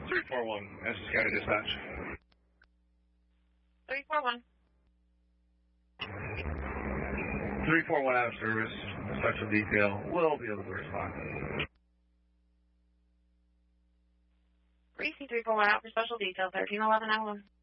341, Essex County Dispatch. 341. 341 out of service. Special detail will be able to respond. Precinct 341 out for special detail, 1311 Allen.